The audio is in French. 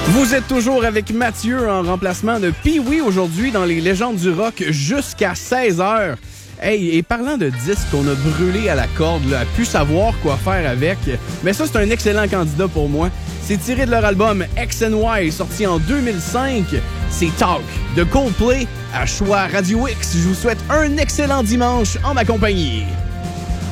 Vous êtes toujours avec Mathieu en remplacement de Pee-Wee aujourd'hui dans les légendes du rock jusqu'à 16h. Hey, et parlant de disques qu'on a brûlés à la corde, là, à plus savoir quoi faire avec, mais ça, c'est un excellent candidat pour moi. C'est tiré de leur album X and Y, sorti en 2005. C'est Talk de Coldplay à choix Radio X. Je vous souhaite un excellent dimanche en ma compagnie.